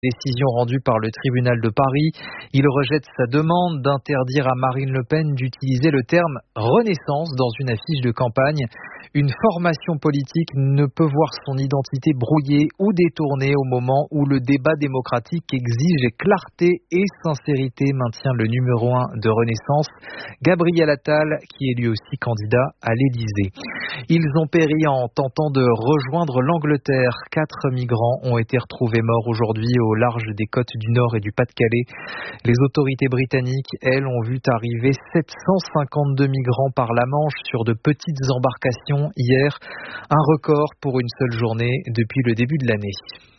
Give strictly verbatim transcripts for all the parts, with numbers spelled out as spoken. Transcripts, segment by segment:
Décision rendue par le tribunal de Paris. Il rejette sa demande d'interdire à Marine Le Pen d'utiliser le terme « Renaissance » dans une affiche de campagne. Une formation politique ne peut voir son identité brouillée ou détournée au moment où le débat démocratique exige clarté et sincérité, maintient le numéro un de Renaissance, Gabriel Attal, qui est lui aussi candidat à l'Élysée. Ils ont péri en tentant de rejoindre l'Angleterre. Quatre migrants ont été retrouvés morts aujourd'hui au large des côtes du Nord et du Pas-de-Calais. Les autorités britanniques, elles, ont vu arriver sept cent cinquante-deux migrants par la Manche sur de petites embarcations hier, un record pour une seule journée depuis le début de l'année.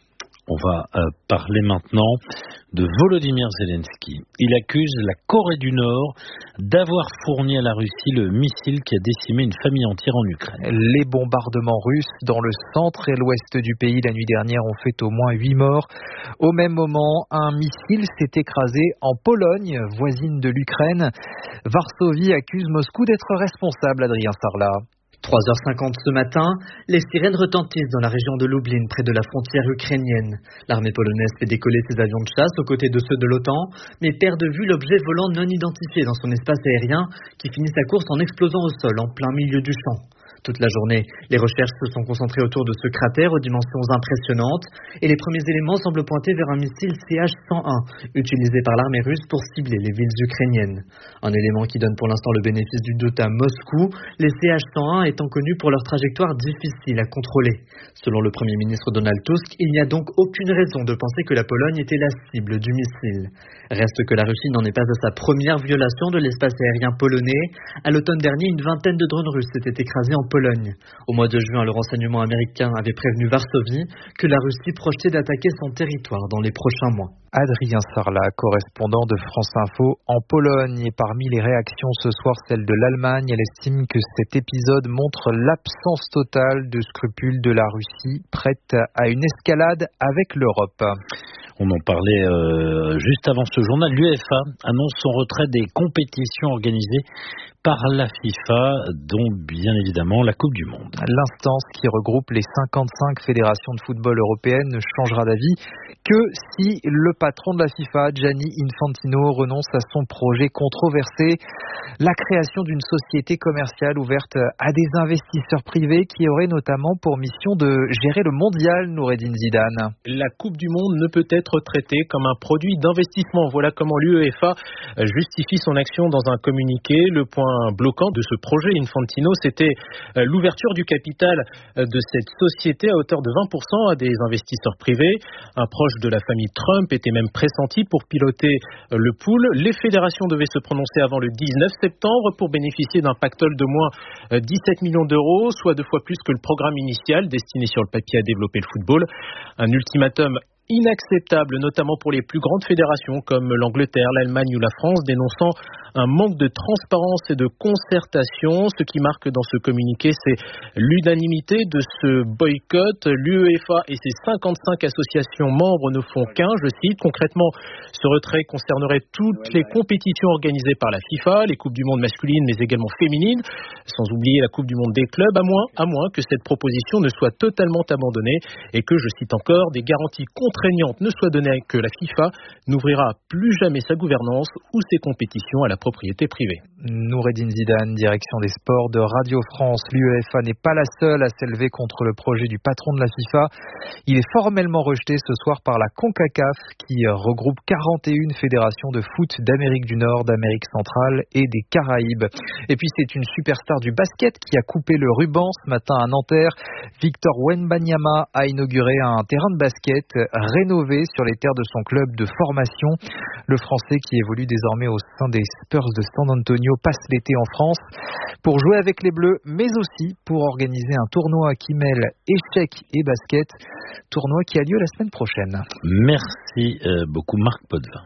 On va euh, parler maintenant de Volodymyr Zelensky. Il accuse la Corée du Nord d'avoir fourni à la Russie le missile qui a décimé une famille entière en Ukraine. Les bombardements russes dans le centre et l'ouest du pays la nuit dernière ont fait au moins huit morts. Au même moment, un missile s'est écrasé en Pologne, voisine de l'Ukraine. Varsovie accuse Moscou d'être responsable, Adrien Sarlat. trois heures cinquante ce matin, les sirènes retentissent dans la région de Lublin, près de la frontière ukrainienne. L'armée polonaise fait décoller ses avions de chasse aux côtés de ceux de l'OTAN, mais perd de vue l'objet volant non identifié dans son espace aérien qui finit sa course en explosant au sol en plein milieu du champ. Toute la journée, les recherches se sont concentrées autour de ce cratère aux dimensions impressionnantes et les premiers éléments semblent pointer vers un missile C H cent un utilisé par l'armée russe pour cibler les villes ukrainiennes. Un élément qui donne pour l'instant le bénéfice du doute à Moscou, les C H cent un étant connus pour leur trajectoire difficile à contrôler. Selon le Premier ministre Donald Tusk, il n'y a donc aucune raison de penser que la Pologne était la cible du missile. Reste que la Russie n'en est pas à sa première violation de l'espace aérien polonais. À l'automne dernier, une vingtaine de drones russes s'étaient écrasés en Pologne. Au mois de juin, le renseignement américain avait prévenu Varsovie que la Russie projetait d'attaquer son territoire dans les prochains mois. Adrien Sarlat, correspondant de France Info en Pologne. Et parmi les réactions ce soir, celle de l'Allemagne. Elle estime que cet épisode montre l'absence totale de scrupules de la Russie, prête à une escalade avec l'Europe. On en parlait euh, juste avant ce journal. L'UEFA annonce son retrait des compétitions organisées par la FIFA, dont bien évidemment la Coupe du Monde. L'instance qui regroupe les cinquante-cinq fédérations de football européennes ne changera d'avis que si le patron de la FIFA, Gianni Infantino, renonce à son projet controversé, la création d'une société commerciale ouverte à des investisseurs privés qui aurait notamment pour mission de gérer le mondial, Noureddine Zidane. La Coupe du Monde ne peut être traitée comme un produit d'investissement. Voilà comment l'UEFA justifie son action dans un communiqué. Le point bloquant de ce projet Infantino, c'était l'ouverture du capital de cette société à hauteur de vingt pour cent à des investisseurs privés. Un proche de la famille Trump était même pressenti pour piloter le pool. Les fédérations devaient se prononcer avant le dix-neuf septembre pour bénéficier d'un pactole de moins dix-sept millions d'euros, soit deux fois plus que le programme initial destiné sur le papier à développer le football. Un ultimatum inacceptable, notamment pour les plus grandes fédérations comme l'Angleterre, l'Allemagne ou la France, dénonçant un manque de transparence et de concertation. Ce qui marque dans ce communiqué, c'est l'unanimité de ce boycott. L'UEFA et ses cinquante-cinq associations membres ne font qu'un, je cite. Concrètement, ce retrait concernerait toutes les compétitions organisées par la FIFA, les Coupes du Monde masculines mais également féminines, sans oublier la Coupe du Monde des clubs, à moins, à moins que cette proposition ne soit totalement abandonnée et que, je cite encore, des garanties contraignantes ne soient données que la FIFA n'ouvrira plus jamais sa gouvernance ou ses compétitions à la propriété privée. Noureddine Zidane, direction des sports de Radio France. L'UEFA n'est pas la seule à s'élever contre le projet du patron de la FIFA. Il est formellement rejeté ce soir par la CONCACAF qui regroupe quarante et une fédérations de foot d'Amérique du Nord, d'Amérique centrale et des Caraïbes. Et puis c'est une superstar du basket qui a coupé le ruban ce matin à Nanterre. Victor Wembanyama a inauguré un terrain de basket rénové sur les terres de son club de formation. Le Français qui évolue désormais au sein des Spurs de San Antonio passe l'été en France pour jouer avec les Bleus, mais aussi pour organiser un tournoi qui mêle échecs et basket, tournoi qui a lieu la semaine prochaine. Merci beaucoup Marc Potvin.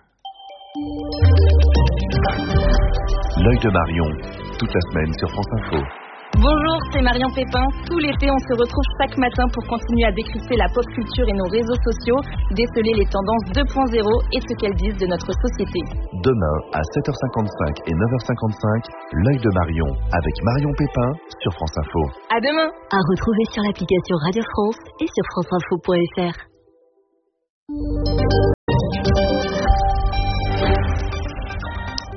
L'œil de Marion, toute la semaine sur France Info. Bonjour, c'est Marion Pépin. Tout l'été, on se retrouve chaque matin pour continuer à décrypter la pop culture et nos réseaux sociaux, déceler les tendances deux point zéro et ce qu'elles disent de notre société. Demain, à sept heures cinquante-cinq et neuf heures cinquante-cinq, l'œil de Marion avec Marion Pépin sur France Info. À demain. À retrouver sur l'application Radio France et sur franceinfo point f r.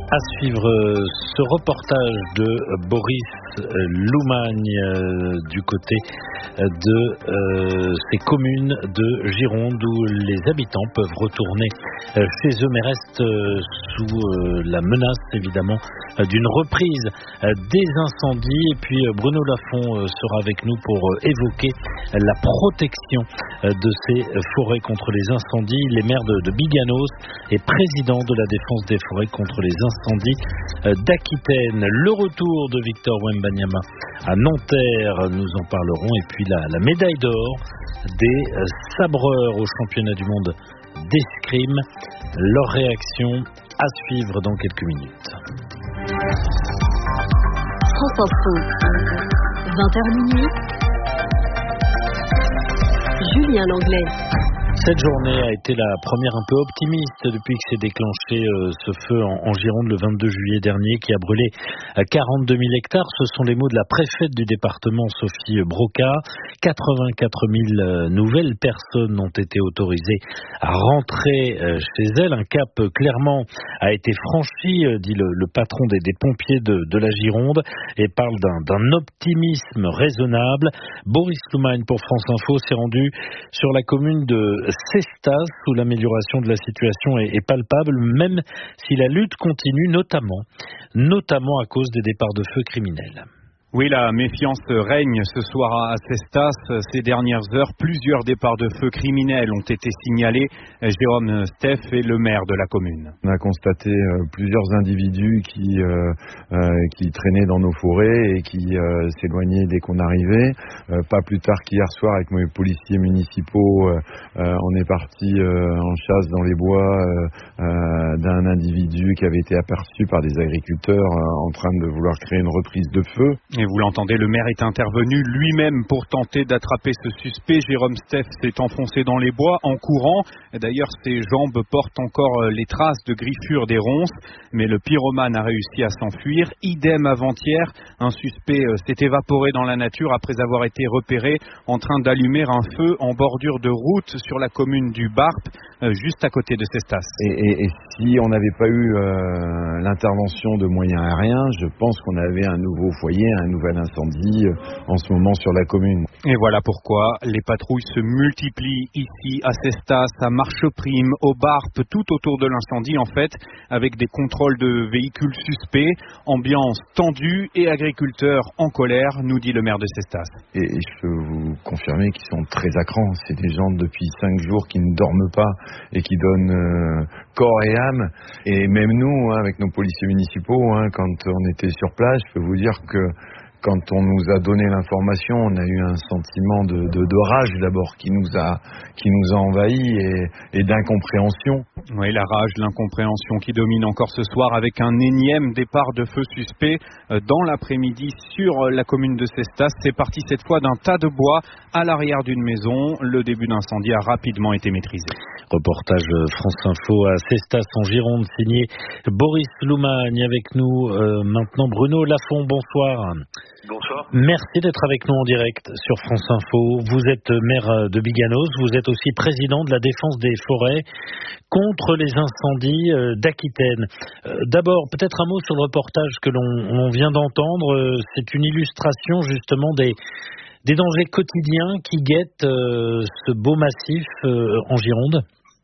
À suivre ce reportage de Boris Loumagne euh, du côté de euh, ces communes de Gironde où les habitants peuvent retourner euh, chez eux mais restent euh, sous euh, la menace évidemment euh, d'une reprise euh, des incendies. Et puis euh, Bruno Lafont euh, sera avec nous pour euh, évoquer euh, la protection euh, de ces forêts contre les incendies. Les maires de, de Biganos et président de la défense des forêts contre les incendies d'Aquitaine. Le retour de Victor Wembanyama à Nanterre, nous en parlerons. Et puis la, la médaille d'or des sabreurs au championnat du monde d'escrime. Leur réaction à suivre dans quelques minutes. France Info, vingt heures minuit. Julien Langlais. Cette journée a été la première un peu optimiste depuis que s'est déclenché euh, ce feu en, en Gironde le vingt-deux juillet dernier qui a brûlé à quarante-deux mille hectares. Ce sont les mots de la préfète du département, Sophie Broca. quatre-vingt-quatre mille euh, nouvelles personnes ont été autorisées à rentrer euh, chez elles. Un cap euh, clairement a été franchi, euh, dit le, le patron des, des pompiers de, de la Gironde, et parle d'un, d'un optimisme raisonnable. Boris Loumagne pour France Info s'est rendu sur la commune de Cestas où l'amélioration de la situation est, est palpable, même si la lutte continue, notamment, notamment à cause des départs de feu criminels. Oui, la méfiance règne ce soir à Cestas. Ces dernières heures, plusieurs départs de feu criminels ont été signalés. Jérôme Steff est le maire de la commune. On a constaté euh, plusieurs individus qui, euh, euh, qui traînaient dans nos forêts et qui euh, s'éloignaient dès qu'on arrivait. Euh, pas plus tard qu'hier soir, avec mes policiers municipaux, euh, euh, on est parti euh, en chasse dans les bois euh, euh, d'un individu qui avait été aperçu par des agriculteurs euh, en train de vouloir créer une reprise de feu. Et vous l'entendez, le maire est intervenu lui-même pour tenter d'attraper ce suspect. Jérôme Steff s'est enfoncé dans les bois en courant. D'ailleurs, ses jambes portent encore les traces de griffures des ronces. Mais le pyromane a réussi à s'enfuir. Idem avant-hier, un suspect s'est évaporé dans la nature après avoir été repéré en train d'allumer un feu en bordure de route sur la commune du Barp, juste à côté de Cestas. Et, et, et si on n'avait pas eu euh, l'intervention de moyens aériens, je pense qu'on avait un nouveau foyer, un nouvel incendie en ce moment sur la commune. Et voilà pourquoi les patrouilles se multiplient ici à Cestas, à Marcheprime, au Barp, tout autour de l'incendie en fait, avec des contrôles de véhicules suspects, ambiance tendue et agriculteurs en colère, nous dit le maire de Cestas. Et, et je peux vous confirmer qu'ils sont très à cran. C'est des gens depuis cinq jours qui ne dorment pas et qui donnent euh, corps et âme. Et même nous, hein, avec nos policiers municipaux, hein, quand on était sur place, je peux vous dire que quand on nous a donné l'information, on a eu un sentiment de, de, de rage d'abord qui nous a, qui nous a envahis et, et d'incompréhension. Oui, la rage, l'incompréhension qui domine encore ce soir avec un énième départ de feu suspect dans l'après-midi sur la commune de Cestas. C'est parti cette fois d'un tas de bois à l'arrière d'une maison. Le début d'incendie a rapidement été maîtrisé. Reportage France Info à Cestas en Gironde, signé Boris Loumagne. Avec nous euh, maintenant Bruno Lafont, bonsoir. Bonsoir. Merci d'être avec nous en direct sur France Info. Vous êtes maire de Biganos, vous êtes aussi président de la défense des forêts contre les incendies d'Aquitaine. D'abord, peut-être un mot sur le reportage que l'on on vient d'entendre. C'est une illustration justement des, des dangers quotidiens qui guettent ce beau massif en Gironde.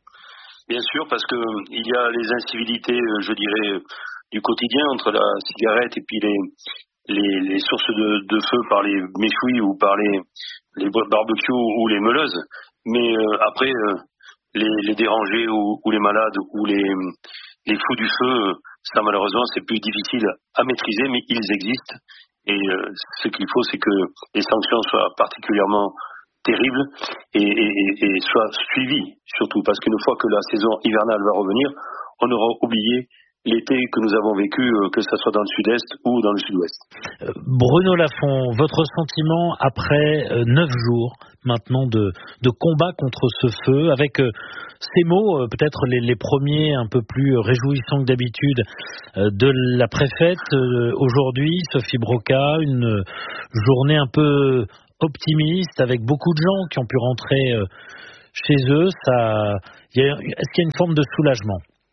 Bien sûr, parce que il y a les incivilités, je dirais, du quotidien entre la cigarette et puis les Les, les sources de, de feu par les méchouilles ou par les, les barbecues ou les meuleuses, mais euh, après euh, les, les dérangés ou, ou les malades ou les, les fous du feu, ça malheureusement c'est plus difficile à maîtriser, mais ils existent et euh, ce qu'il faut c'est que les sanctions soient particulièrement terribles et, et, et soient suivies surtout, parce qu'une fois que la saison hivernale va revenir, on aura oublié l'été que nous avons vécu, que ce soit dans le sud-est ou dans le sud-ouest. Bruno Lafont, votre sentiment après euh, neuf jours maintenant de, de combat contre ce feu, avec euh, ces mots, euh, peut-être les, les premiers un peu plus réjouissants que d'habitude, euh, de la préfète euh, aujourd'hui, Sophie Broca, une journée un peu optimiste avec beaucoup de gens qui ont pu rentrer euh, chez eux. Ça, y a, est-ce qu'il y a une forme de soulagement ?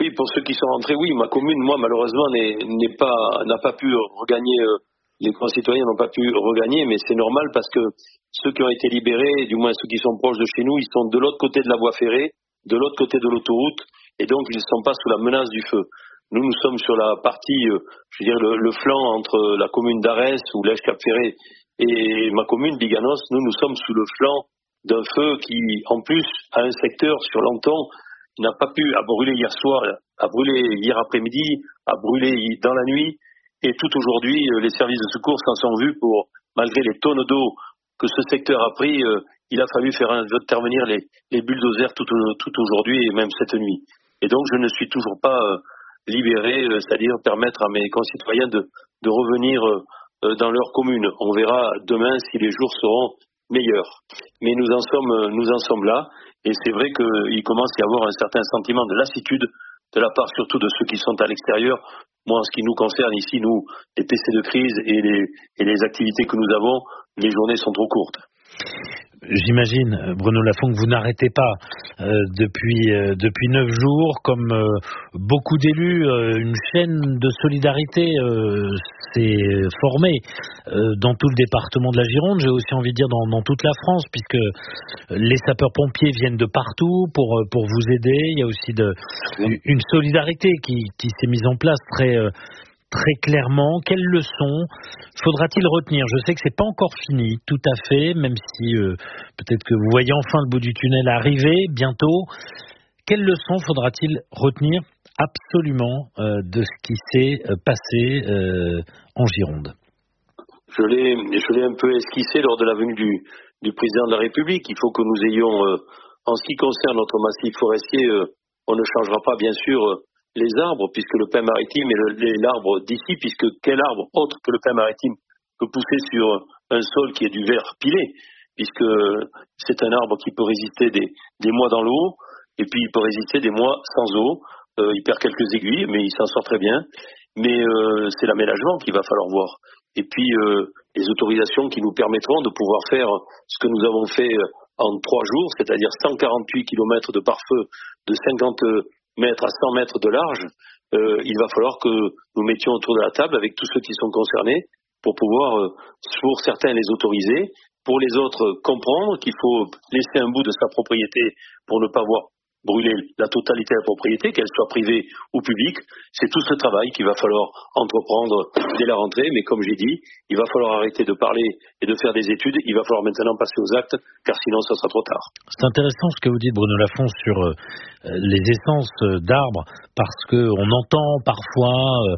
Oui, pour ceux qui sont rentrés, oui, ma commune, moi, malheureusement, n'est, n'est pas, n'a pas pu regagner, euh, les concitoyens n'ont pas pu regagner, mais c'est normal parce que ceux qui ont été libérés, du moins ceux qui sont proches de chez nous, ils sont de l'autre côté de la voie ferrée, de l'autre côté de l'autoroute, et donc ils ne sont pas sous la menace du feu. Nous, nous sommes sur la partie, euh, je veux dire, le, le flanc entre la commune d'Arès, ou Lège-Cap-Ferré, et ma commune, Biganos. Nous, nous sommes sous le flanc d'un feu qui, en plus, a un secteur sur Lenton, n'a pas pu, a brûlé hier soir, a brûlé hier après-midi, a brûlé dans la nuit, et tout aujourd'hui, les services de secours s'en sont vus pour, malgré les tonnes d'eau que ce secteur a pris, euh, il a fallu faire intervenir les, les bulldozers tout, tout aujourd'hui et même cette nuit. Et donc, je ne suis toujours pas euh, libéré, euh, c'est-à-dire permettre à mes concitoyens de, de revenir euh, dans leur commune. On verra demain si les jours seront meilleurs. Mais nous en sommes, nous en sommes là. Et c'est vrai qu'il commence à y avoir un certain sentiment de lassitude de la part surtout de ceux qui sont à l'extérieur. Moi, en ce qui nous concerne ici, nous, les P C de crise et les, et les activités que nous avons, les journées sont trop courtes. J'imagine, Bruno Lafont, que vous n'arrêtez pas euh, depuis euh, depuis neuf jours, comme euh, beaucoup d'élus, euh, une chaîne de solidarité euh, s'est formée euh, dans tout le département de la Gironde. J'ai aussi envie de dire dans, dans toute la France, puisque les sapeurs-pompiers viennent de partout pour pour vous aider. Il y a aussi de, une solidarité qui qui s'est mise en place très euh, très clairement. Quelles leçons faudra-t-il retenir? Je sais que c'est pas encore fini, tout à fait, même si euh, peut-être que vous voyez enfin le bout du tunnel arriver bientôt. Quelles leçons faudra-t-il retenir absolument euh, de ce qui s'est euh, passé euh, en Gironde? Je l'ai, je l'ai un peu esquissé lors de la venue du, du président de la République. Il faut que nous ayons, euh, en ce qui concerne notre massif forestier, euh, on ne changera pas bien sûr euh, les arbres, puisque le pin maritime est le, l'arbre d'ici, puisque quel arbre autre que le pin maritime peut pousser sur un sol qui est du verre pilé, puisque c'est un arbre qui peut résister des, des mois dans l'eau, et puis il peut résister des mois sans eau. Euh, il perd quelques aiguilles, mais il s'en sort très bien. Mais euh, c'est l'aménagement qu'il va falloir voir. Et puis euh, les autorisations qui nous permettront de pouvoir faire ce que nous avons fait en trois jours, c'est-à-dire cent quarante-huit kilomètres de pare-feu de cinquante mètres à cent mètres de large. Euh, il va falloir que nous mettions autour de la table avec tous ceux qui sont concernés pour pouvoir, euh, pour certains, les autoriser, pour les autres, comprendre qu'il faut laisser un bout de sa propriété pour ne pas voir brûler la totalité de la propriété, qu'elle soit privée ou publique. C'est tout ce travail qu'il va falloir entreprendre dès la rentrée, mais comme j'ai dit, il va falloir arrêter de parler et de faire des études, il va falloir maintenant passer aux actes, car sinon ça sera trop tard. C'est intéressant ce que vous dites, Bruno Lafont, sur euh, les essences d'arbres, parce qu'on entend parfois euh,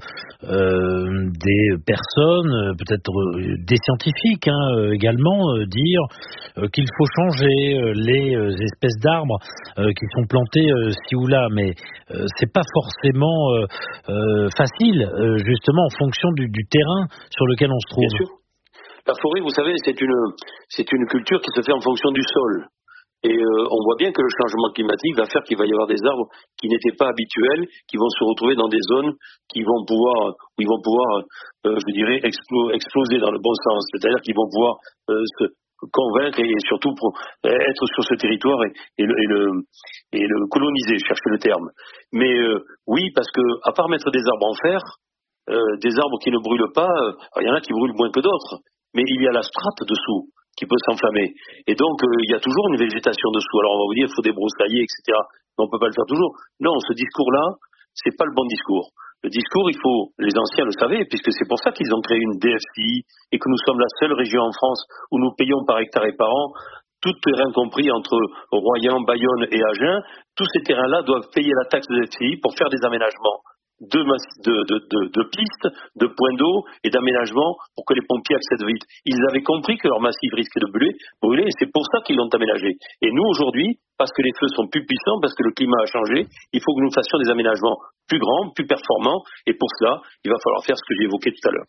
euh, des personnes, peut-être euh, des scientifiques hein, également, euh, dire euh, qu'il faut changer euh, les euh, espèces d'arbres euh, qui sont plantés euh, ci ou là, mais euh, c'est pas forcément euh, euh, facile, euh, justement en fonction du, du terrain sur lequel on se trouve. Bien sûr. La forêt, vous savez, c'est une c'est une culture qui se fait en fonction du sol. Et euh, on voit bien que le changement climatique va faire qu'il va y avoir des arbres qui n'étaient pas habituels, qui vont se retrouver dans des zones qui vont pouvoir, où ils vont pouvoir, euh, je dirais, explo- exploser dans le bon sens. C'est-à-dire qu'ils vont pouvoir euh, se convaincre et surtout pour être sur ce territoire et, et, le, et, le, et le coloniser, chercher le terme. Mais euh, oui, parce que à part mettre des arbres en fer, euh, des arbres qui ne brûlent pas, euh, il y en a qui brûlent moins que d'autres, mais il y a la strate dessous qui peut s'enflammer. Et donc euh, il y a toujours une végétation dessous. Alors on va vous dire il faut débroussailler, et cetera. Mais on peut pas le faire toujours. Non, ce discours-là, c'est pas le bon discours. Le discours, il faut, les anciens le savaient, puisque c'est pour ça qu'ils ont créé une D F C I et que nous sommes la seule région en France où nous payons par hectare et par an, tout terrain compris entre Royan, Bayonne et Agen, tous ces terrains-là doivent payer la taxe de D F C I pour faire des aménagements de, de, de, de, de pistes, de points d'eau et d'aménagements pour que les pompiers accèdent vite. Ils avaient compris que leur massif risquait de brûler, brûler et c'est pour ça qu'ils l'ont aménagé. Et nous, aujourd'hui, parce que les feux sont plus puissants, parce que le climat a changé, il faut que nous fassions des aménagements plus grands, plus performants, et pour cela, il va falloir faire ce que j'ai évoqué tout à l'heure.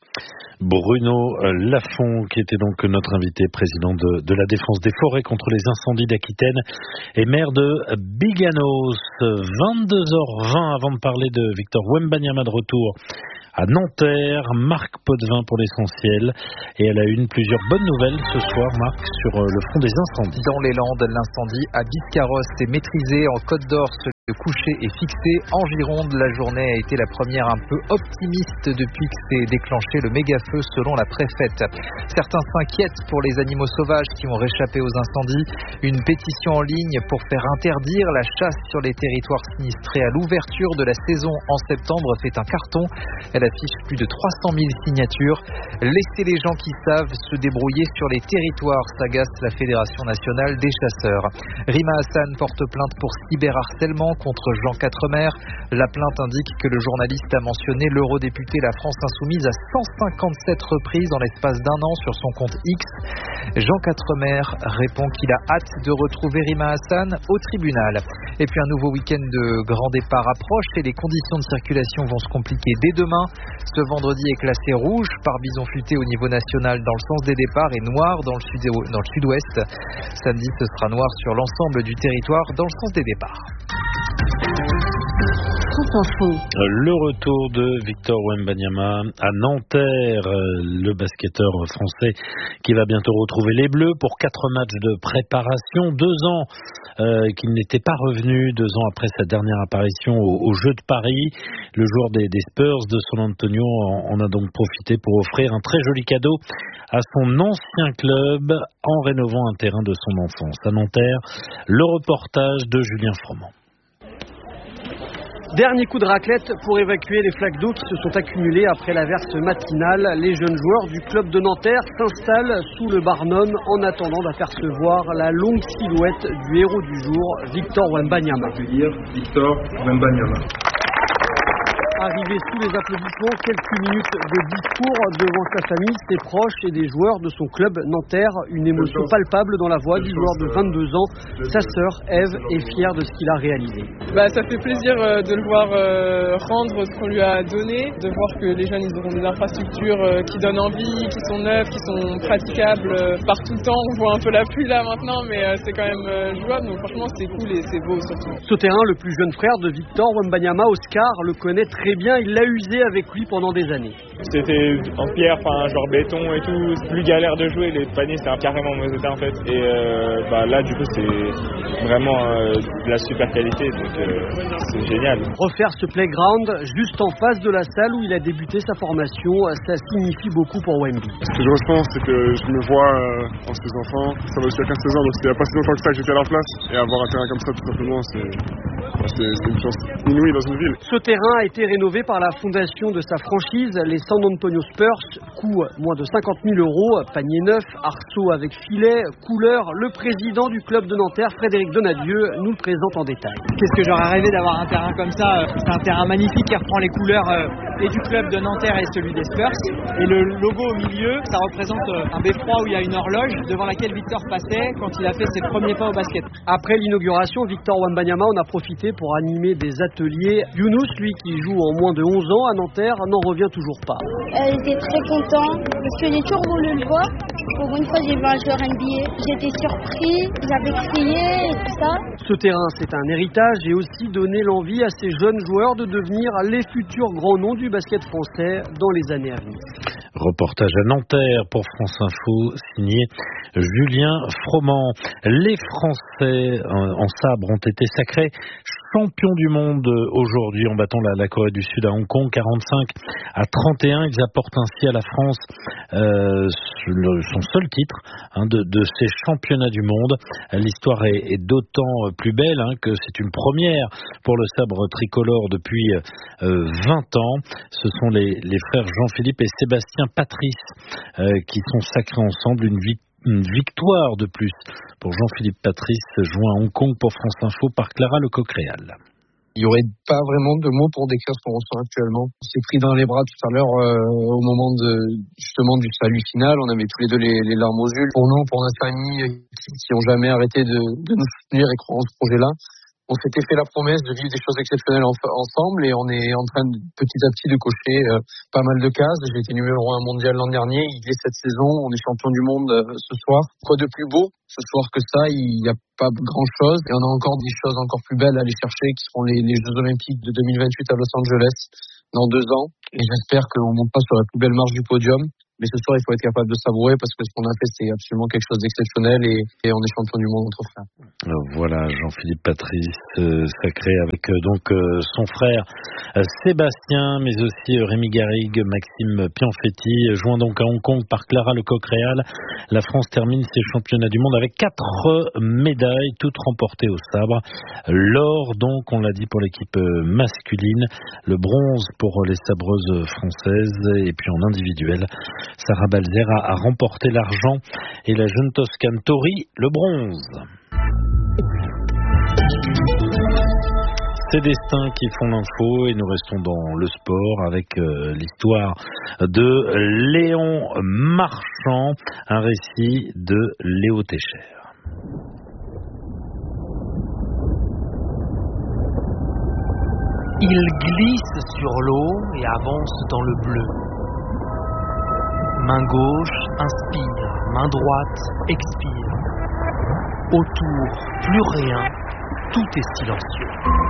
Bruno Lafont, qui était donc notre invité, président de, de la Défense des forêts contre les incendies d'Aquitaine et maire de Biganos. vingt-deux heures vingt avant de parler de Victor Wembanyama de retour à Nanterre, Marc Potvin pour l'essentiel. Et elle a une plusieurs bonnes nouvelles ce soir, Marc, sur le front des incendies. Dans les Landes, l'incendie à Biscarrosse est maîtrisé. En Côte d'Or, Le coucher est fixé en Gironde. La journée a été la première un peu optimiste depuis que s'est déclenché le méga-feu selon la préfète. Certains s'inquiètent pour les animaux sauvages qui ont réchappé aux incendies. Une pétition en ligne pour faire interdire la chasse sur les territoires sinistrés à l'ouverture de la saison en septembre fait un carton. Elle affiche plus de trois cent mille signatures. Laissez les gens qui savent se débrouiller sur les territoires, s'agace la Fédération nationale des chasseurs. Rima Hassan porte plainte pour cyberharcèlement contre Jean Quatremer. La plainte indique que le journaliste a mentionné l'eurodéputé La France Insoumise à cent cinquante-sept reprises dans l'espace d'un an sur son compte X. Jean Quatremer répond qu'il a hâte de retrouver Rima Hassan au tribunal. Et puis un nouveau week-end de grand départ approche et les conditions de circulation vont se compliquer dès demain. Ce vendredi est classé rouge par bison futé au niveau national dans le sens des départs et noir dans le sud dans le sud-ouest. Samedi, ce sera noir sur l'ensemble du territoire dans le sens des départs. Le retour de Victor Wembanyama à Nanterre, le basketteur français qui va bientôt retrouver les Bleus pour quatre matchs de préparation. Deux ans euh, qu'il n'était pas revenu, deux ans après sa dernière apparition aux au Jeux de Paris. Le joueur des, des Spurs de San Antonio en, en a donc profité pour offrir un très joli cadeau à son ancien club en rénovant un terrain de son enfance. À Nanterre, le reportage de Julien Froment. Dernier coup de raclette pour évacuer les flaques d'eau qui se sont accumulées après l'averse matinale. Les jeunes joueurs du club de Nanterre s'installent sous le Barnum en attendant d'apercevoir la longue silhouette du héros du jour, Victor Wembanyama. Victor Wembanyama. Arrivé sous les applaudissements, quelques minutes de discours devant sa famille, ses proches et des joueurs de son club Nanterre. Une émotion palpable dans la voix du joueur de vingt-deux ans. Sa sœur, Eve, est fière de ce qu'il a réalisé. Bah, ça fait plaisir euh, de le voir euh, rendre ce qu'on lui a donné, de voir que les jeunes ils auront des infrastructures euh, qui donnent envie, qui sont neuves, qui sont praticables euh, par tout le temps. On voit un peu la pluie là maintenant, mais euh, c'est quand même euh, jouable. Donc franchement, c'est cool et c'est beau surtout. Ce terrain, le plus jeune frère de Victor Wembanyama, Oscar, le connaît très bien. Il l'a usé avec lui pendant des années. C'était en pierre, enfin genre béton et tout, c'est plus galère de jouer, les paniers c'était carrément en mauvais état en fait. Et euh, bah là du coup c'est vraiment euh, de la super qualité, donc euh, c'est génial. Refaire ce playground juste en face de la salle où il a débuté sa formation, ça signifie beaucoup pour Wemby. Ce que je ressens c'est que je me vois euh, en ses enfants, ça va aussi à quinze seize ans, donc c'était il n'y a pas si longtemps que ça que j'étais à leur place. Et avoir un terrain comme ça tout simplement c'est... C'est une chance inouïe dans une ville. Ce terrain a été rénové par la fondation de sa franchise, les San Antonio Spurs. Coût moins de cinquante mille euros, panier neuf, arceau avec filet, couleur. Le président du club de Nanterre, Frédéric Donadieu, nous le présente en détail. Qu'est-ce que j'aurais rêvé d'avoir un terrain comme ça. C'est un terrain magnifique qui reprend les couleurs et du club de Nanterre et celui des Spurs. Et le logo au milieu, ça représente un beffroi où il y a une horloge devant laquelle Victor passait quand il a fait ses premiers pas au basket. Après l'inauguration, Victor Wembanyama en a profité pour animer des ateliers. Younous, lui qui joue en moins de onze ans à Nanterre, n'en revient toujours pas. Euh, J'étais très content parce que j'ai toujours voulu le voir. Pour une fois, j'ai vu un joueur N B A. J'étais surpris, j'avais crié et tout ça. Ce terrain, c'est un héritage et aussi donner l'envie à ces jeunes joueurs de devenir les futurs grands noms du basket français dans les années à venir. Reportage à Nanterre pour France Info, signé Julien Froment. Les Français en sabre ont été sacrés champions du monde aujourd'hui en battant la, la Corée du Sud à Hong Kong, quarante-cinq à trente et un. Ils apportent ainsi à la France euh, le, son seul titre hein, de, de ces championnats du monde. L'histoire est, est d'autant plus belle hein, que c'est une première pour le sabre tricolore depuis euh, vingt ans. Ce sont les, les frères Jean-Philippe et Sébastien Patrice euh, qui sont sacrés ensemble. Une victoire Une victoire de plus pour Jean-Philippe Patrice, joint à Hong Kong pour France Info par Clara Lecoq-Réal. Il n'y aurait pas vraiment de mots pour décrire ce qu'on ressent actuellement. On s'est pris dans les bras tout à l'heure euh, au moment de justement du salut final. On avait tous les deux les, les larmes aux yeux. Pour nous, pour notre famille, qui n'ont jamais arrêté de, de nous soutenir et croire en ce projet-là. On s'était fait la promesse de vivre des choses exceptionnelles en, ensemble et on est en train de, petit à petit de cocher euh, pas mal de cases. J'ai été numéro un mondial l'an dernier, il est cette saison, on est champion du monde euh, ce soir. Quoi de plus beau ce soir que ça? Il n'y a pas grand-chose et on a encore des choses encore plus belles à aller chercher qui seront les, les Jeux Olympiques de deux mille vingt-huit à Los Angeles dans deux ans. Et j'espère qu'on monte pas sur la plus belle marche du podium, Mais ce soir, il faut être capable de savourer parce que ce qu'on a fait, c'est absolument quelque chose d'exceptionnel et, et on est champion du monde entre frères. Voilà, Jean-Philippe Patrice, euh, sacré avec euh, donc euh, son frère euh, Sébastien, mais aussi euh, Rémi Garrigue, Maxime Pianfetti, euh, joint donc à Hong Kong par Clara Lecoq-Réal. La France termine ses championnats du monde avec quatre médailles, toutes remportées au sabre. L'or, donc, on l'a dit pour l'équipe masculine, le bronze pour les sabreuses françaises, et puis en individuel, Sarah Balzer a, a remporté l'argent et la jeune Toscane Tori le bronze. C'est Destin qui font l'info et nous restons dans le sport avec euh, l'histoire de Léon Marchand, un récit de Léo Técher. Il glisse sur l'eau et avance dans le bleu. Main gauche, inspire, main droite, expire. Autour, plus rien, tout est silencieux.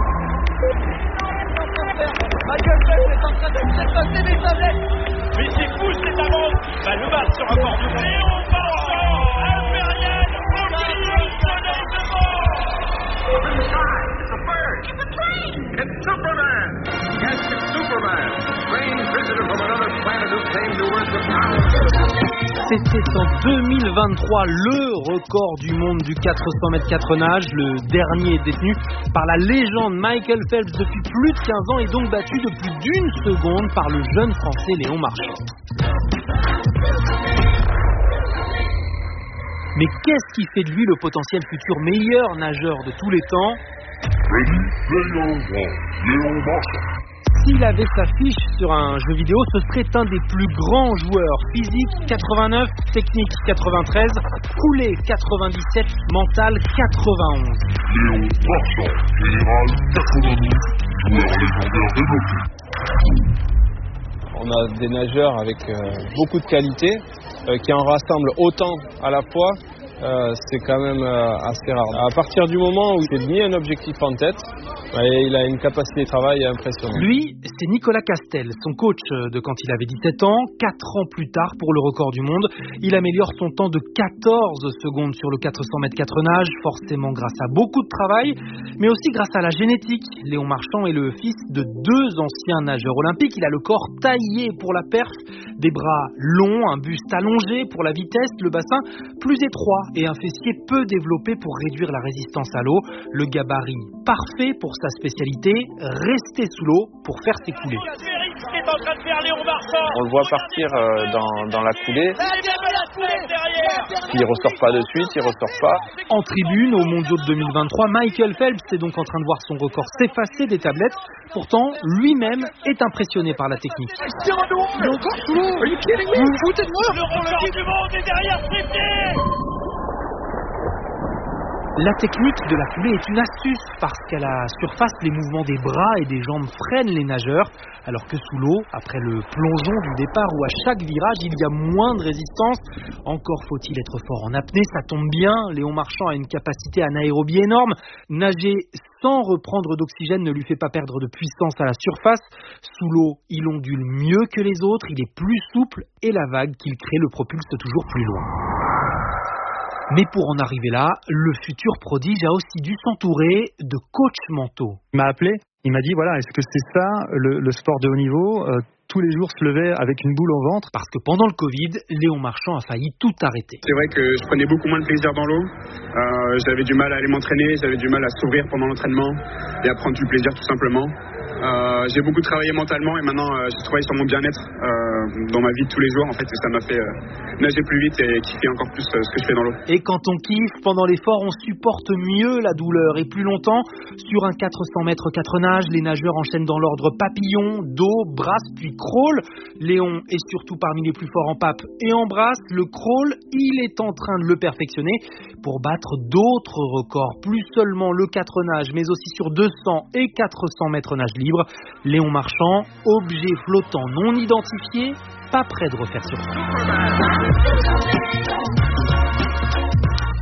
Michael Phelps est en train de trépasser des tablettes. Mais c'est fou cette avance. Bah, le match sur un bord du monde. Léon Marchand, impérial, au milieu de It's a bird. It's a plane. It's Superman. Yes, it's Superman. Strange visitor from another planet who came to Earth with powers. C'était en deux mille vingt-trois le record du monde du quatre cents mètres quatre nages, le dernier détenu par la légende Michael Phelps depuis plus de quinze ans et donc battu de plus d'une seconde par le jeune français Léon Marchand. Mais qu'est-ce qui fait de lui le potentiel futur meilleur nageur de tous les temps ? Léon Marchand. S'il avait sa fiche sur un jeu vidéo, ce serait un des plus grands joueurs. Physique quatre-vingt-neuf, technique quatre-vingt-treize, coulée quatre-vingt-dix-sept, mental quatre-vingt-onze. Léon Marchand, général quatre-vingt-douze, joueur légendaire développé. On a des nageurs avec euh, beaucoup de qualité euh, qui en rassemblent autant à la fois. Euh, c'est quand même euh, assez rare. À partir du moment où il s'est mis un objectif en tête, et il a une capacité de travail impressionnante. Lui, c'est Nicolas Castel, son coach de quand il avait dix-sept ans. Quatre ans plus tard, pour le record du monde, il améliore son temps de quatorze secondes sur le quatre cents mètres quatre nages, forcément grâce à beaucoup de travail, mais aussi grâce à la génétique. Léon Marchand est le fils de deux anciens nageurs olympiques. Il a le corps taillé pour la perf, des bras longs, un buste allongé pour la vitesse, le bassin plus étroit et un fessier peu développé pour réduire la résistance à l'eau. Le gabarit parfait pour sa spécialité, rester sous l'eau pour faire ses coulées. On le voit partir euh, dans, dans la coulée. Il ressort pas de suite, il ressort pas. En tribune, aux mondiaux de deux mille vingt-trois, Michael Phelps est donc en train de voir son record s'effacer des tablettes. Pourtant, lui-même est impressionné par la technique. Le record du monde est derrière ses pieds. La technique de la coulée est une astuce parce qu'à la surface, les mouvements des bras et des jambes freinent les nageurs, alors que sous l'eau, après le plongeon du départ où à chaque virage, il y a moins de résistance. Encore faut-il être fort en apnée, ça tombe bien. Léon Marchand a une capacité anaérobie énorme. Nager sans reprendre d'oxygène ne lui fait pas perdre de puissance à la surface. Sous l'eau, il ondule mieux que les autres, il est plus souple et la vague qu'il crée le propulse toujours plus loin. Mais pour en arriver là, le futur prodige a aussi dû s'entourer de coachs mentaux. Il m'a appelé, il m'a dit voilà, est-ce que c'est ça le, le sport de haut niveau euh, tous les jours se lever avec une boule au ventre. Parce que pendant le Covid, Léon Marchand a failli tout arrêter. C'est vrai que je prenais beaucoup moins de plaisir dans l'eau. Euh, j'avais du mal à aller m'entraîner, j'avais du mal à s'ouvrir pendant l'entraînement et à prendre du plaisir tout simplement. Euh, j'ai beaucoup travaillé mentalement et maintenant euh, je travaille sur mon bien-être euh, dans ma vie de tous les jours en fait, et ça m'a fait euh, nager plus vite et kiffer encore plus euh, ce que je fais dans l'eau. Et quand on kiffe pendant l'effort, on supporte mieux la douleur et plus longtemps. Sur un quatre cents mètres quatre nages, les nageurs enchaînent dans l'ordre papillon, dos, brasse puis crawl. Léon est surtout parmi les plus forts en pape et en brasse. Le crawl, il est en train de le perfectionner pour battre d'autres records, plus seulement le quatre nages mais aussi sur deux cents et quatre cents mètres nage libre. Léon Marchand, objet flottant non identifié, pas près de refaire surface.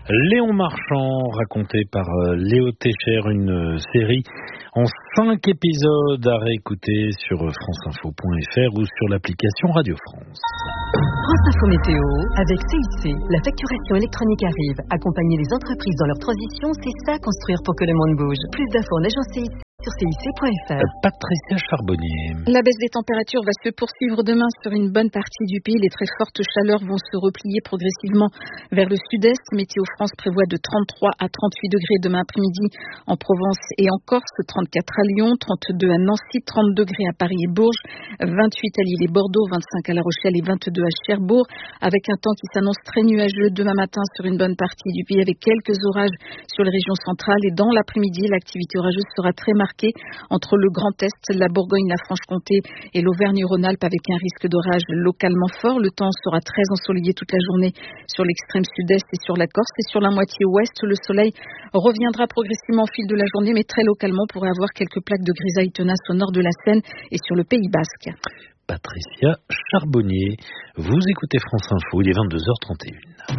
Léon Marchand, raconté par Léo Técher, une série en cinq épisodes à réécouter sur franceinfo point f r ou sur l'application Radio France. France Info Météo avec C I C. La facturation électronique arrive. Accompagner les entreprises dans leur transition, c'est ça construire pour que le monde bouge. Plus d'infos en agence C I C sur C I C point F R. Patricia Charbonnier. La baisse des températures va se poursuivre demain sur une bonne partie du pays. Les très fortes chaleurs vont se replier progressivement vers le sud-est. Météo France prévoit de trente-trois à trente-huit degrés demain après-midi en Provence et en Corse, trente-quatre à Lyon, trente-deux à Nancy, trente degrés à Paris et Bourges, vingt-huit à Lille et Bordeaux, vingt-cinq à La Rochelle et vingt-deux à Cherbourg, avec un temps qui s'annonce très nuageux demain matin sur une bonne partie du pays avec quelques orages sur les régions centrales et dans l'après-midi, l'activité orageuse sera très marquée entre le Grand Est, la Bourgogne, la Franche-Comté et l'Auvergne-Rhône-Alpes avec un risque d'orage localement fort. Le temps sera très ensoleillé toute la journée sur l'extrême sud-est et sur la Corse et sur la moitié ouest. Le soleil reviendra progressivement au fil de la journée, mais très localement on pourrait avoir quelques plaques de grisaille tenaces au nord de la Seine et sur le Pays Basque. Patricia Charbonnier, vous écoutez France Info, il est vingt-deux heures trente et une.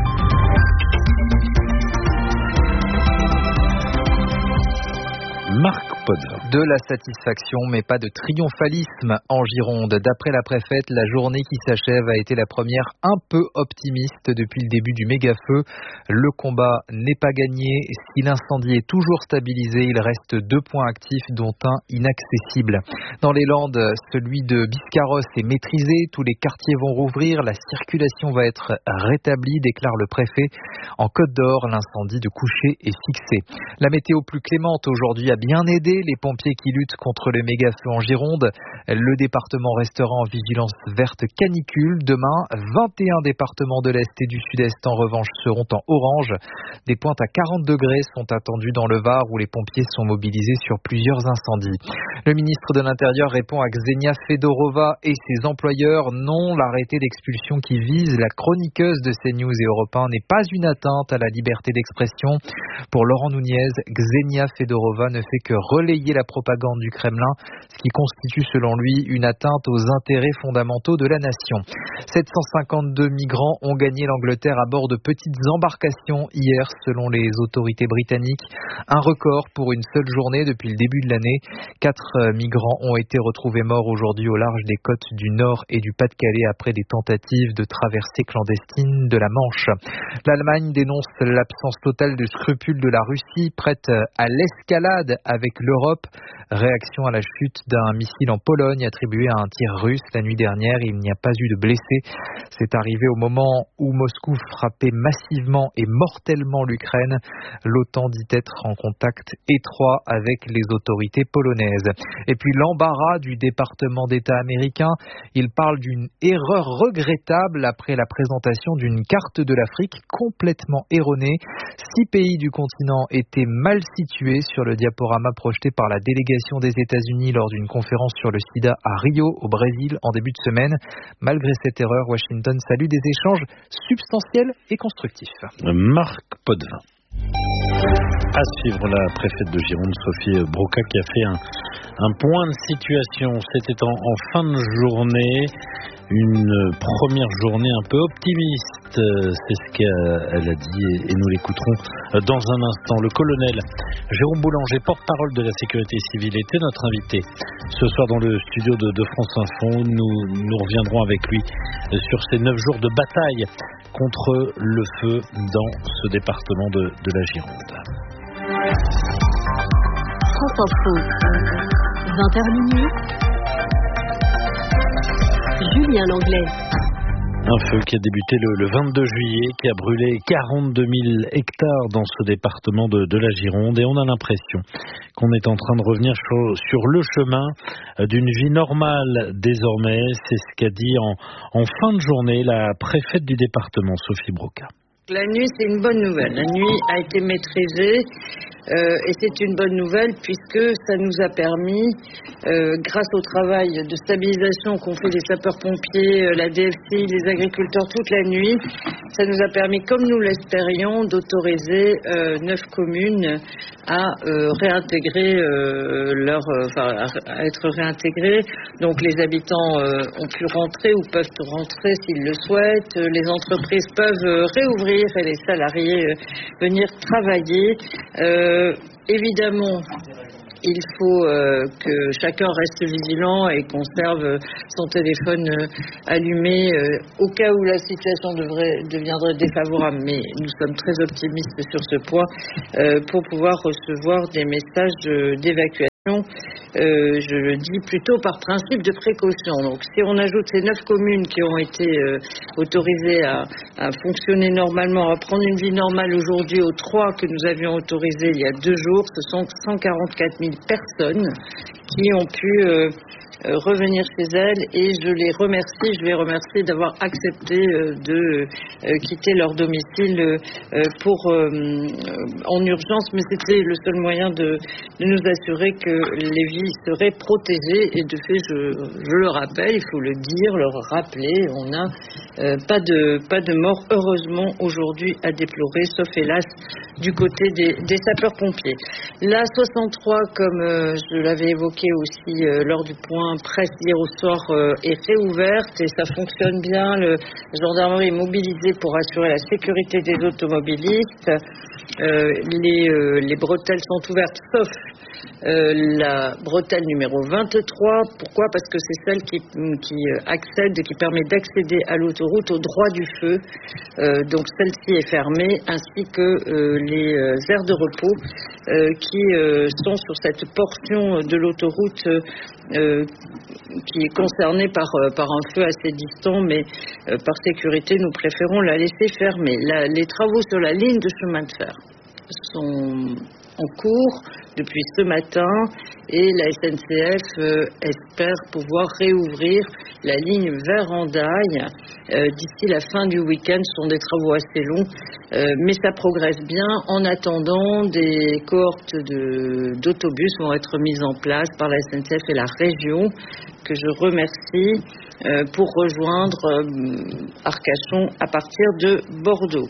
Marc Podvin. De la satisfaction, mais pas de triomphalisme en Gironde. D'après la préfète, la journée qui s'achève a été la première un peu optimiste depuis le début du méga-feu. Le combat n'est pas gagné. Si l'incendie est toujours stabilisé, il reste deux points actifs, dont un inaccessible. Dans les Landes, celui de Biscarrosse est maîtrisé. Tous les quartiers vont rouvrir. La circulation va être rétablie, déclare le préfet. En Côte d'Or, l'incendie de Couché est fixé. La météo plus clémente aujourd'hui a bien aidé les pompiers qui luttent contre le méga-feu en Gironde. Le département restera en vigilance verte canicule. Demain, vingt et un départements de l'Est et du Sud-Est en revanche seront en orange. Des pointes à quarante degrés sont attendues dans le Var où les pompiers sont mobilisés sur plusieurs incendies. Le ministre de l'Intérieur répond à Ksenia Fedorova et ses employeurs. Non, l'arrêté d'expulsion qui vise la chroniqueuse de CNews et Europe un n'est pas une atteinte à la liberté d'expression. Pour Laurent Nunez, Ksenia Fedorova ne fait que relayer la propagande du Kremlin, ce qui constitue selon lui une atteinte aux intérêts fondamentaux de la nation. sept cent cinquante-deux migrants ont gagné l'Angleterre à bord de petites embarcations hier selon les autorités britanniques. Un record pour une seule journée depuis le début de l'année. Quatre migrants ont été retrouvés morts aujourd'hui au large des côtes du Nord et du Pas-de-Calais après des tentatives de traversée clandestine de la Manche. L'Allemagne dénonce l'absence totale de scrupules de la Russie, prête à l'escalade avec l'Europe. Réaction à la chute d'un missile en Pologne attribué à un tir russe la nuit dernière. Il n'y a pas eu de blessés. C'est arrivé au moment où Moscou frappait massivement et mortellement l'Ukraine. L'OTAN dit être en contact étroit avec les autorités polonaises. Et puis l'embarras du département d'État américain. Il parle d'une erreur regrettable après la présentation d'une carte de l'Afrique complètement erronée. Six pays du continent étaient mal situés sur le diaporama projeté par la délégation des États-Unis lors d'une conférence sur le sida à Rio, au Brésil, en début de semaine. Malgré cette erreur, Washington salue des échanges substantiels et constructifs. Marc Podvin. À suivre la préfète de Gironde, Sophie Broca, qui a fait un, un point de situation. C'était en, en fin de journée, une première journée un peu optimiste. C'est ce qu'elle a dit et, et nous l'écouterons dans un instant. Le colonel Jérôme Boulanger, porte-parole de la sécurité civile, était notre invité ce soir dans le studio de, de France Info. Nous, nous reviendrons avec lui sur ces neuf jours de bataille contre le feu dans ce département de, de la Gironde. France Info, vingt heures minuit. Julien Langlais. Un feu qui a débuté le, le vingt-deux juillet, qui a brûlé quarante-deux mille hectares dans ce département de, de la Gironde. Et on a l'impression qu'on est en train de revenir sur, sur le chemin d'une vie normale désormais. C'est ce qu'a dit en, en fin de journée la préfète du département, Sophie Broca. La nuit, c'est une bonne nouvelle. La nuit a été maîtrisée euh, et c'est une bonne nouvelle puisque ça nous a permis, euh, grâce au travail de stabilisation qu'ont fait les sapeurs-pompiers, euh, la D F C I, les agriculteurs toute la nuit, ça nous a permis, comme nous l'espérions, d'autoriser euh, neuf communes à euh, réintégrer euh, leur, enfin, euh, à être réintégrées. Donc les habitants euh, ont pu rentrer ou peuvent rentrer s'ils le souhaitent. Les entreprises peuvent euh, réouvrir ouvrir et les salariés euh, venir travailler. Euh, évidemment, il faut euh, que chacun reste vigilant et conserve son téléphone euh, allumé euh, au cas où la situation devrait, deviendrait défavorable. Mais nous sommes très optimistes sur ce point euh, pour pouvoir recevoir des messages euh, d'évacuation. Euh, je le dis plutôt par principe de précaution. Donc, si on ajoute ces neuf communes qui ont été euh, autorisées à, à fonctionner normalement, à prendre une vie normale aujourd'hui, aux trois que nous avions autorisées il y a deux jours, ce sont cent quarante-quatre mille personnes qui ont pu euh, euh, revenir chez elles, et je les remercie, je les remercie d'avoir accepté euh, de euh, quitter leur domicile euh, pour euh, en urgence, mais c'était le seul moyen de, de nous assurer que les vies seraient protégées. Et de fait, je, je le rappelle, il faut le dire, le rappeler, on n'a euh, pas de pas de mort heureusement aujourd'hui à déplorer, sauf hélas du côté des, des sapeurs-pompiers. La soixante-trois, comme euh, je l'avais évoqué aussi euh, lors du point presse hier au soir, euh, est réouverte et ça fonctionne bien. Le, la gendarmerie est mobilisée pour assurer la sécurité des automobilistes. Euh, les, euh, les bretelles sont ouvertes, sauf euh, la bretelle numéro vingt-trois. Pourquoi ? Parce que c'est celle qui, qui accède, qui permet d'accéder à l'autoroute au droit du feu. Euh, donc celle-ci est fermée, ainsi que euh, les euh, aires de repos euh, qui euh, sont sur cette portion de l'autoroute euh, qui est concernée par, euh, par un feu assez distant, mais euh, par sécurité, nous préférons la laisser fermée. La, les travaux sur la ligne de chemin de fer sont en cours depuis ce matin et la S N C F euh, espère pouvoir réouvrir la ligne vers Hendaye euh, d'ici la fin du week-end. Ce sont des travaux assez longs, euh, mais ça progresse bien. En attendant, des cohortes de, d'autobus vont être mises en place par la S N C F et la région, que je remercie, euh, pour rejoindre euh, Arcachon à partir de Bordeaux.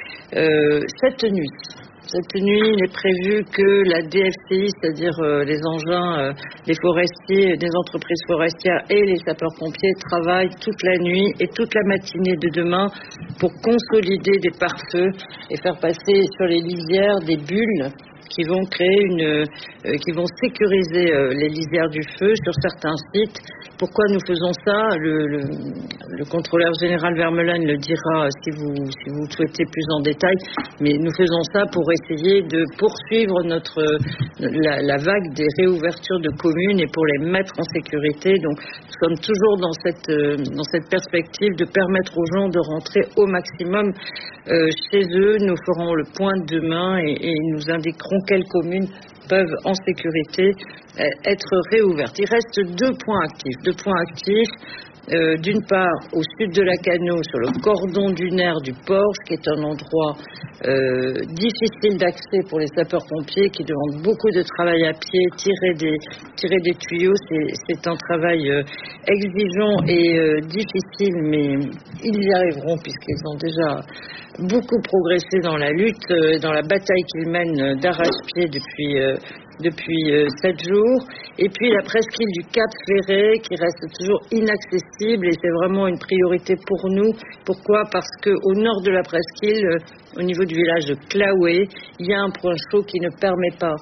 Euh, cette nuit, Cette nuit, il est prévu que la D F C I, c'est-à-dire euh, les engins, euh, les forestiers, des entreprises forestières et les sapeurs-pompiers travaillent toute la nuit et toute la matinée de demain pour consolider des pare-feux et faire passer sur les lisières des bulles qui vont créer une, euh, qui vont sécuriser euh, les lisières du feu sur certains sites. Pourquoi nous faisons ça ? Le, le, le contrôleur général Vermeulen le dira si vous, si vous souhaitez plus en détail, mais nous faisons ça pour essayer de poursuivre notre, la, la vague des réouvertures de communes et pour les mettre en sécurité. Donc nous sommes toujours dans cette, euh, dans cette perspective de permettre aux gens de rentrer au maximum euh, chez eux. Nous ferons le point demain et, et nous indiquerons quelles communes peuvent en sécurité euh, être réouvertes. Il reste deux points actifs. Deux points actifs. Euh, d'une part, au sud de la Cano, sur le cordon dunaire du Porche, qui est un endroit euh, difficile d'accès pour les sapeurs-pompiers, qui demande beaucoup de travail à pied, tirer des, tirer des tuyaux. C'est, c'est un travail euh, exigeant et euh, difficile, mais ils y arriveront puisqu'ils ont déjà beaucoup progressé dans la lutte, euh, dans la bataille qu'ils mènent d'arrache-pied depuis... Euh, depuis euh, sept jours, et puis la presqu'île du Cap Ferret qui reste toujours inaccessible et c'est vraiment une priorité pour nous. Pourquoi ? Parce qu'au nord de la presqu'île, euh, au niveau du village de Claoué, il y a un point chaud qui ne permet pas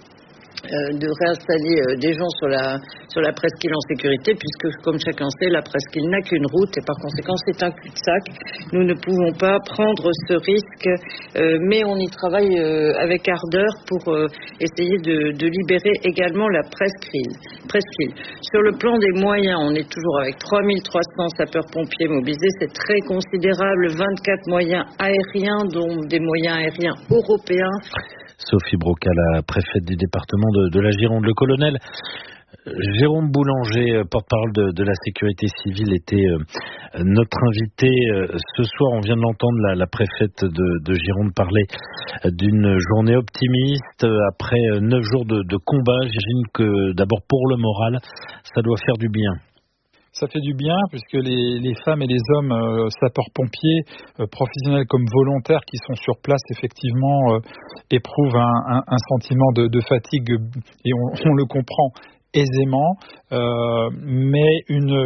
Euh, de réinstaller euh, des gens sur la, sur la presqu'île en sécurité, puisque, comme chacun sait, la presqu'île n'a qu'une route et par conséquent, c'est un cul-de-sac. Nous ne pouvons pas prendre ce risque, euh, mais on y travaille euh, avec ardeur pour euh, essayer de, de libérer également la presqu'île. presqu'île. Sur le plan des moyens, on est toujours avec trois mille trois cents sapeurs-pompiers mobilisés, c'est très considérable, vingt-quatre moyens aériens, dont des moyens aériens européens. Sophie Broca, la préfète du département de, de la Gironde. Le colonel Jérôme Boulanger, porte-parole de, de la sécurité civile, était euh, notre invité euh, ce soir. On vient de l'entendre, la, la préfète de, de Gironde parler d'une journée optimiste après neuf jours de, de combat. J'imagine que d'abord pour le moral, ça doit faire du bien. Ça fait du bien puisque les, les femmes et les hommes euh, sapeurs-pompiers, euh, professionnels comme volontaires qui sont sur place, effectivement, euh, éprouvent un, un, un sentiment de, de fatigue et on, on le comprend aisément, euh, mais une...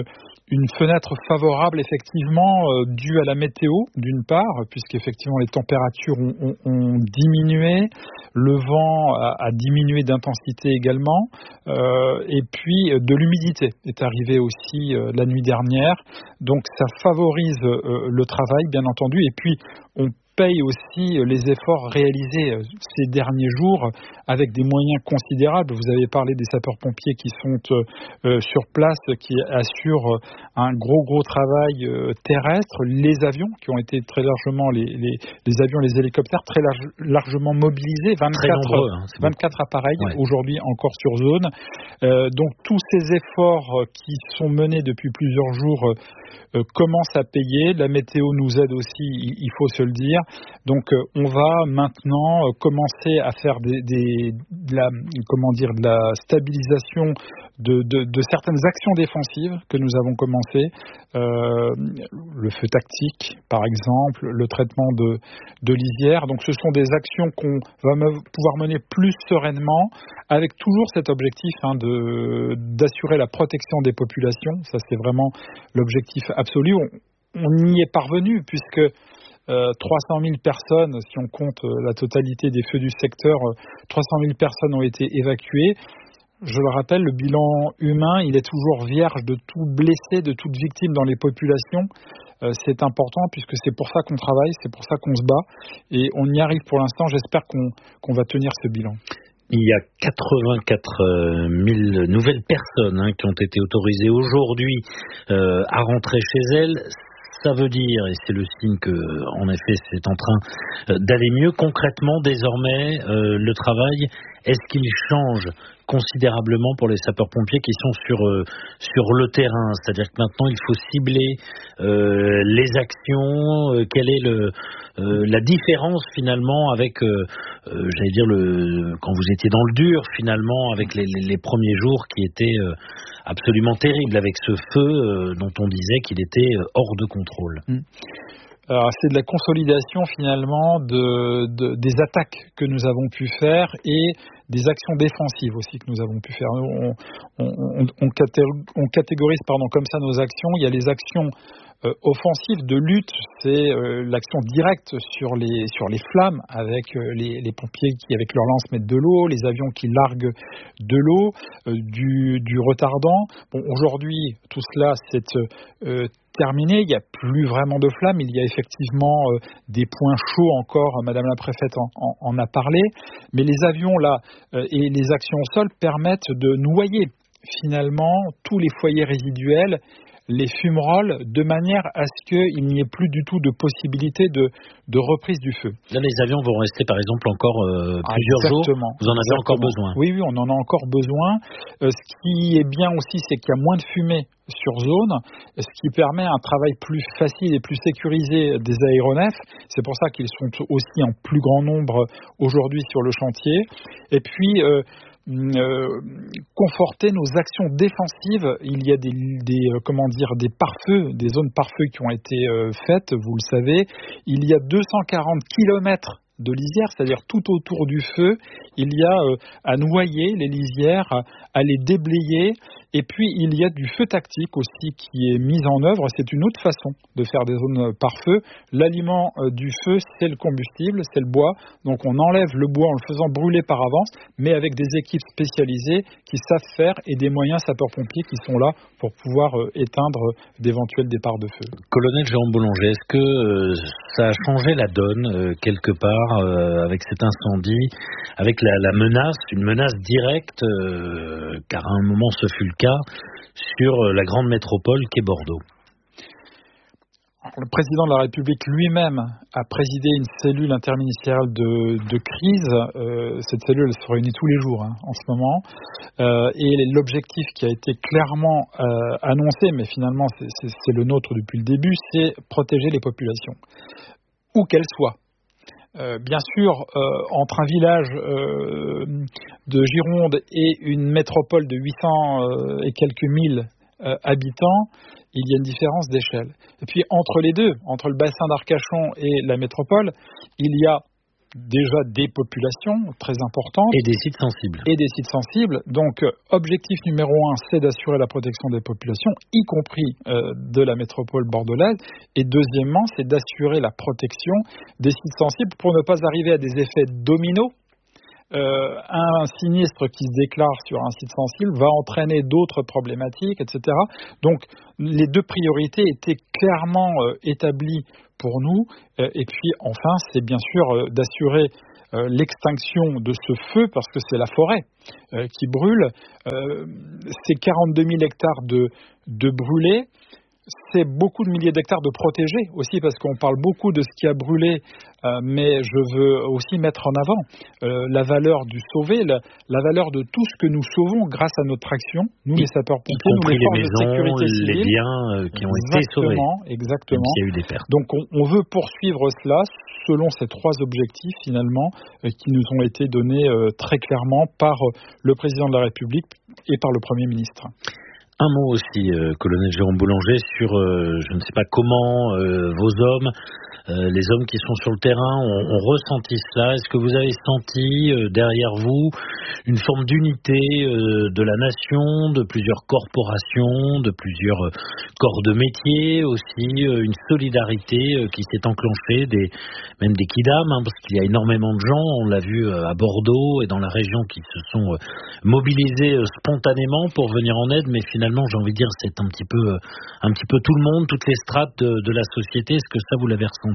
une fenêtre favorable effectivement euh, due à la météo d'une part, puisqu'effectivement les températures ont, ont, ont diminué, le vent a, a diminué d'intensité également, euh, et puis de l'humidité est arrivée aussi euh, la nuit dernière, donc ça favorise euh, le travail bien entendu, et puis on paye aussi les efforts réalisés ces derniers jours avec des moyens considérables. Vous avez parlé des sapeurs-pompiers qui sont euh, sur place, qui assurent un gros gros travail euh, terrestre. Les avions qui ont été très largement, les, les, les avions, les hélicoptères très large, largement mobilisés, vingt-quatre, nombreux, hein, vingt-quatre appareils ouais. aujourd'hui encore sur zone. Euh, donc tous ces efforts qui sont menés depuis plusieurs jours Euh, commence à payer. La météo nous aide aussi, il, il faut se le dire. Donc euh, on va maintenant euh, commencer à faire des, des, de la, comment dire, de la stabilisation de, de, de certaines actions défensives que nous avons commencé. Euh, le feu tactique, par exemple, le traitement de, de lisières. Donc ce sont des actions qu'on va me, pouvoir mener plus sereinement, avec toujours cet objectif hein, de, d'assurer la protection des populations. Ça, c'est vraiment l'objectif absolu. On, on y est parvenu, puisque euh, trois cent mille personnes, si on compte euh, la totalité des feux du secteur, euh, trois cent mille personnes ont été évacuées. Je le rappelle, le bilan humain, il est toujours vierge de tout blessé, de toute victime dans les populations. Euh, c'est important puisque c'est pour ça qu'on travaille, c'est pour ça qu'on se bat. Et on y arrive pour l'instant. J'espère qu'on, qu'on va tenir ce bilan. Il y a quatre-vingt-quatre mille nouvelles personnes hein, qui ont été autorisées aujourd'hui euh, à rentrer chez elles. Ça veut dire, et c'est le signe que, en effet, c'est en train d'aller mieux. Concrètement, désormais, euh, le travail, est-ce qu'il change considérablement pour les sapeurs-pompiers qui sont sur euh, sur le terrain? C'est-à-dire que maintenant, il faut cibler euh, les actions. Euh, quelle est le euh, la différence finalement avec, euh, euh, j'allais dire le quand vous étiez dans le dur finalement avec les, les, les premiers jours qui étaient euh, absolument terribles avec ce feu euh, dont on disait qu'il était euh, hors de contrôle. Mmh. Alors, c'est de la consolidation finalement de, de, des attaques que nous avons pu faire et des actions défensives aussi que nous avons pu faire. On, on, on, on catégorise pardon, comme ça nos actions. Il y a les actions euh, offensives de lutte, c'est euh, l'action directe sur les, sur les flammes avec euh, les, les pompiers qui avec leur lance mettent de l'eau, les avions qui larguent de l'eau, euh, du, du retardant. Bon, aujourd'hui, tout cela c'est euh, terminé, il n'y a plus vraiment de flammes, il y a effectivement euh, des points chauds encore, Madame la Préfète en, en, en a parlé, mais les avions là euh, et les actions au sol permettent de noyer finalement tous les foyers résiduels, les fumerolles, de manière à ce qu'il n'y ait plus du tout de possibilité de, de reprise du feu. Là, les avions vont rester par exemple encore euh, plusieurs Exactement. jours. Vous en avez Exactement. encore besoin. Oui, oui, on en a encore besoin. Euh, ce qui est bien aussi, c'est qu'il y a moins de fumée sur zone, ce qui permet un travail plus facile et plus sécurisé des aéronefs. C'est pour ça qu'ils sont aussi en plus grand nombre aujourd'hui sur le chantier. Et puis, euh, Euh, conforter nos actions défensives. Il y a des, des euh, comment dire des pare-feux, des zones pare-feux qui ont été euh, faites, vous le savez. Il y a deux cent quarante kilomètres de lisières, c'est-à-dire tout autour du feu, il y a euh, à noyer les lisières, à, à les déblayer. Et puis, il y a du feu tactique aussi qui est mis en œuvre. C'est une autre façon de faire des zones par feu. L'aliment euh, du feu, c'est le combustible, c'est le bois. Donc, on enlève le bois en le faisant brûler par avance, mais avec des équipes spécialisées qui savent faire et des moyens sapeurs-pompiers qui sont là pour pouvoir euh, éteindre d'éventuels départs de feu. Colonel Jérôme Boulanger, est-ce que euh, ça a changé la donne euh, quelque part euh, avec cet incendie, avec la, la menace, une menace directe, euh, car à un moment ce fut le cas, sur la grande métropole qu'est Bordeaux? Le président de la République lui-même a présidé une cellule interministérielle de, de crise. Euh, cette cellule elle se réunit tous les jours hein, en ce moment. Euh, et l'objectif qui a été clairement euh, annoncé, mais finalement c'est, c'est, c'est le nôtre depuis le début, c'est protéger les populations, où qu'elles soient. Euh, bien sûr, euh, entre un village euh, de Gironde et une métropole de huit cents euh, et quelques mille euh, habitants, il y a une différence d'échelle. Et puis entre les deux, entre le bassin d'Arcachon et la métropole, il y a déjà des populations très importantes. Et des sites sensibles. Et des sites sensibles. Donc, objectif numéro un, c'est d'assurer la protection des populations, y compris euh, de la métropole bordelaise. Et deuxièmement, c'est d'assurer la protection des sites sensibles pour ne pas arriver à des effets dominos. Euh, un sinistre qui se déclare sur un site sensible va entraîner d'autres problématiques, et cetera. Donc, les deux priorités étaient clairement euh, établies pour nous. Euh, et puis, enfin, c'est bien sûr euh, d'assurer euh, l'extinction de ce feu, parce que c'est la forêt euh, qui brûle. Euh, c'est quarante-deux mille hectares de, de brûlés. C'est beaucoup de milliers d'hectares de protégés aussi, parce qu'on parle beaucoup de ce qui a brûlé, euh, mais je veux aussi mettre en avant euh, la valeur du sauvé, la, la valeur de tout ce que nous sauvons grâce à notre action, nous les sapeurs-pompiers, nous les forces les maisons, de sécurité civile. Les biens euh, qui ont exactement, été sauvés. Exactement. Il y a eu des pertes. Donc on, on veut poursuivre cela selon ces trois objectifs finalement euh, qui nous ont été donnés euh, très clairement par euh, le président de la République et par le Premier ministre. Un mot aussi, euh, colonel Jérôme Boulanger, sur, euh, je ne sais pas comment, euh, vos hommes, euh, les hommes qui sont sur le terrain ont, ont ressenti cela. Est-ce que vous avez senti euh, derrière vous une forme d'unité euh, de la nation, de plusieurs corporations, de plusieurs euh, corps de métier, aussi euh, une solidarité euh, qui s'est enclenchée, des, même des kidam, hein, parce qu'il y a énormément de gens, on l'a vu euh, à Bordeaux et dans la région, qui se sont euh, mobilisés euh, spontanément pour venir en aide, mais finalement, j'ai envie de dire, c'est un petit peu, euh, un petit peu tout le monde, toutes les strates de, de la société. Est-ce que ça, vous l'avez ressenti ?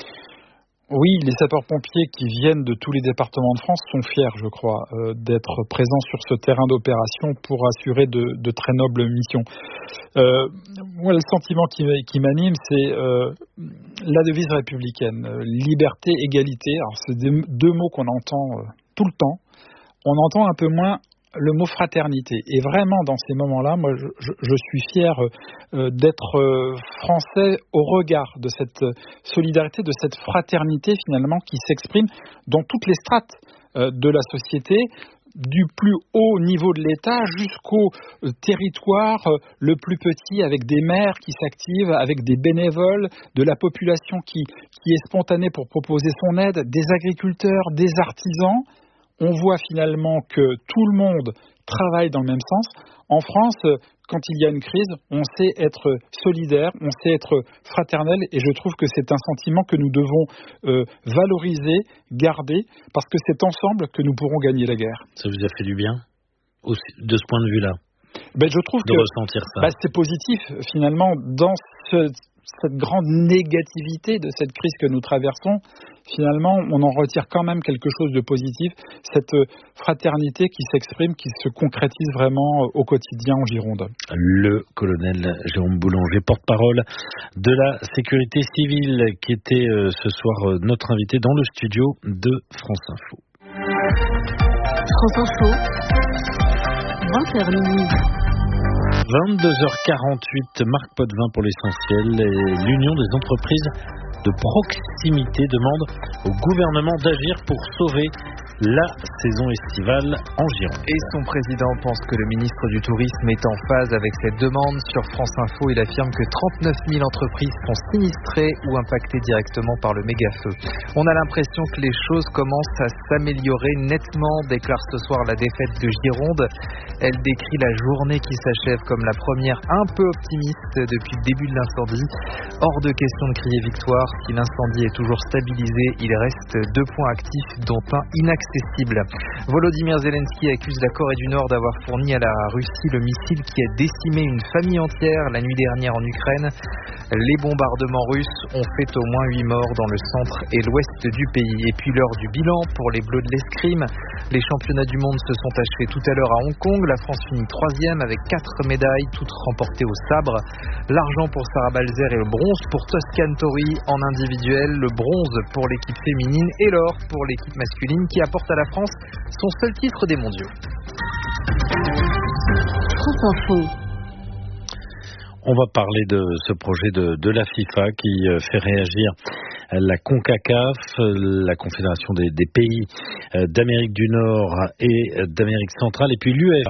Oui, les sapeurs-pompiers qui viennent de tous les départements de France sont fiers, je crois, euh, d'être présents sur ce terrain d'opération pour assurer de, de très nobles missions. Euh, moi, le sentiment qui, qui m'anime, c'est euh, la devise républicaine, euh, liberté, égalité. Alors, c'est des, deux mots qu'on entend euh, tout le temps. On entend un peu moins le mot fraternité. Et vraiment, dans ces moments-là, moi, je, je, je suis fier euh, d'être euh, français au regard de cette solidarité, de cette fraternité, finalement, qui s'exprime dans toutes les strates euh, de la société, du plus haut niveau de l'État jusqu'au euh, territoire euh, le plus petit, avec des maires qui s'activent, avec des bénévoles, de la population qui, qui est spontanée pour proposer son aide, des agriculteurs, des artisans. On voit finalement que tout le monde travaille dans le même sens. En France, quand il y a une crise, on sait être solidaire, on sait être fraternel, et je trouve que c'est un sentiment que nous devons euh, valoriser, garder, parce que c'est ensemble que nous pourrons gagner la guerre. Ça vous a fait du bien, aussi, de ce point de vue-là, ben, je trouve de que ressentir ça. Ben, c'est positif, finalement, dans ce... cette grande négativité de cette crise que nous traversons, finalement, on en retire quand même quelque chose de positif, cette fraternité qui s'exprime, qui se concrétise vraiment au quotidien en Gironde. Le colonel Jérôme Boulanger, porte-parole de la sécurité civile, qui était euh, ce soir notre invité dans le studio de France Info. France Info, vingt heures minuit. vingt-deux heures quarante-huit, Marc Potvin pour l'essentiel. Et l'Union des entreprises de proximité demande au gouvernement d'agir pour sauver la saison estivale en Gironde. Et son président pense que le ministre du Tourisme est en phase avec cette demande. Sur France Info, il affirme que trente-neuf mille entreprises sont sinistrées ou impactées directement par le méga-feu. On a l'impression que les choses commencent à s'améliorer nettement, déclare ce soir la défaite de Gironde. Elle décrit la journée qui s'achève comme la première un peu optimiste depuis le début de l'incendie. Hors de question de crier victoire. Si l'incendie est toujours stabilisé, il reste deux points actifs, dont un inaccessible. Volodymyr Zelensky accuse la Corée du Nord d'avoir fourni à la Russie le missile qui a décimé une famille entière la nuit dernière en Ukraine. Les bombardements russes ont fait au moins huit morts dans le centre et l'ouest du pays. Et puis l'heure du bilan pour les Bleus de l'escrime. Les championnats du monde se sont achevés tout à l'heure à Hong Kong. La France finit troisième avec quatre médailles, toutes remportées au sabre. L'argent pour Sarah Balzer et le bronze pour Toscan Tori en individuel, le bronze pour l'équipe féminine et l'or pour l'équipe masculine qui apporte à la France son seul titre des mondiaux. France Info. On va parler de ce projet de, de la FIFA qui fait réagir la CONCACAF, la Confédération des, des pays d'Amérique du Nord et d'Amérique centrale, et puis l'UEFA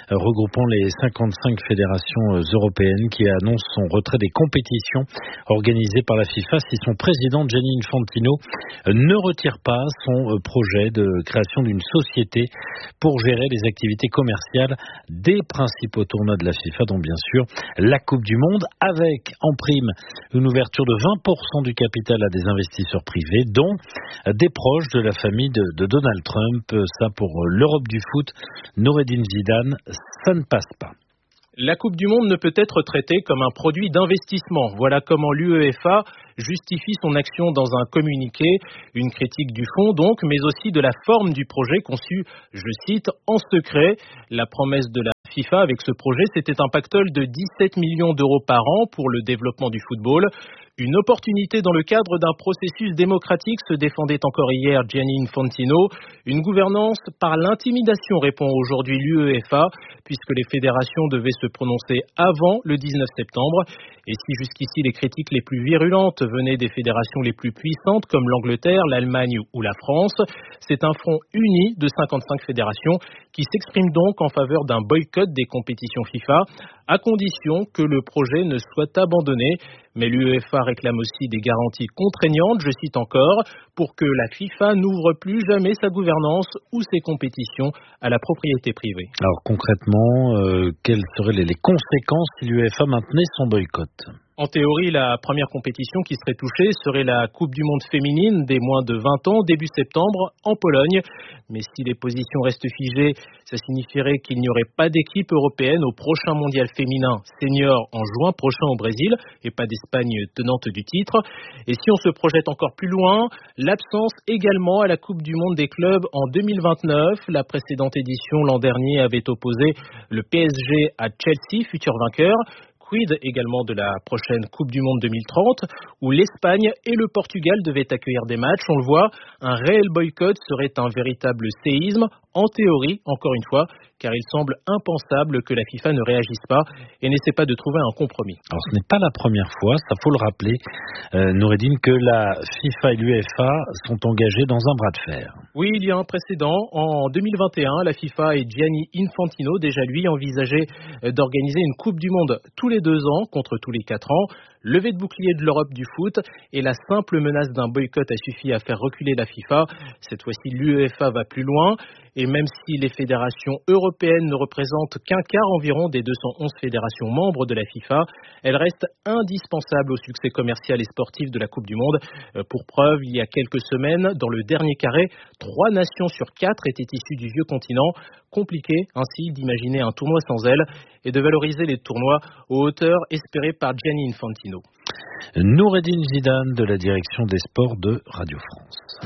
regroupant les cinquante-cinq fédérations européennes, qui annonce son retrait des compétitions organisées par la FIFA si son président Gianni Infantino ne retire pas son projet de création d'une société pour gérer les activités commerciales des principaux tournois de la FIFA, dont bien sûr la Coupe du Monde, avec en prime une ouverture de vingt pour cent du capital à des investisseurs privés, dont des proches de la famille de, de Donald Trump. Ça, pour l'Europe du foot, Noureddine Zidane, ça ne passe pas. La Coupe du Monde ne peut être traitée comme un produit d'investissement. Voilà comment l'UEFA justifie son action dans un communiqué. Une critique du fond donc, mais aussi de la forme du projet conçu, je cite, en secret. La promesse de la FIFA avec ce projet, c'était un pactole de dix-sept millions d'euros par an pour le développement du football. Une opportunité dans le cadre d'un processus démocratique, se défendait encore hier Gianni Infantino. Une gouvernance par l'intimidation, répond aujourd'hui l'UEFA, puisque les fédérations devaient se prononcer avant le dix-neuf septembre. Et si jusqu'ici les critiques les plus virulentes venaient des fédérations les plus puissantes comme l'Angleterre, l'Allemagne ou la France, c'est un front uni de cinquante-cinq fédérations qui s'exprime donc en faveur d'un boycott des compétitions FIFA, à condition que le projet ne soit abandonné. Mais l'UEFA réclame aussi des garanties contraignantes, je cite encore, pour que la FIFA n'ouvre plus jamais sa gouvernance ou ses compétitions à la propriété privée. Alors concrètement, euh, quelles seraient les, les conséquences si l'UEFA maintenait son boycott ? En théorie, la première compétition qui serait touchée serait la Coupe du Monde féminine des moins de vingt ans, début septembre, en Pologne. Mais si les positions restent figées, ça signifierait qu'il n'y aurait pas d'équipe européenne au prochain mondial féminin senior en juin prochain au Brésil, et pas d'Espagne tenante du titre. Et si on se projette encore plus loin, l'absence également à la Coupe du Monde des clubs en deux mille vingt-neuf. La précédente édition l'an dernier avait opposé le P S G à Chelsea, futur vainqueur. Quid également de la prochaine Coupe du Monde deux mille trente, où l'Espagne et le Portugal devaient accueillir des matchs. On le voit, un réel boycott serait un véritable séisme, en théorie, encore une fois, car il semble impensable que la FIFA ne réagisse pas et n'essaie pas de trouver un compromis. Alors ce n'est pas la première fois, ça faut le rappeler, euh, Noureddine, que la FIFA et l'UEFA sont engagés dans un bras de fer. Oui, il y a un précédent. En deux mille vingt et un, la FIFA et Gianni Infantino, déjà lui, envisageaient d'organiser une Coupe du Monde tous les deux ans contre tous les quatre ans. Levée de bouclier de l'Europe du foot et la simple menace d'un boycott a suffi à faire reculer la FIFA. Cette fois-ci, l'UEFA va plus loin. Et même si les fédérations européennes ne représentent qu'un quart environ des deux cent onze fédérations membres de la FIFA, elles restent indispensables au succès commercial et sportif de la Coupe du Monde. Pour preuve, il y a quelques semaines, dans le dernier carré, trois nations sur quatre étaient issues du vieux continent. Compliqué ainsi d'imaginer un tournoi sans elles et de valoriser les tournois aux hauteurs espérées par Gianni Infantino. Noureddine Zidane de la direction des sports de Radio France.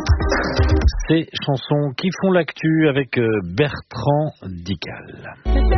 Ces chansons qui font l'actu avec Bertrand Dical.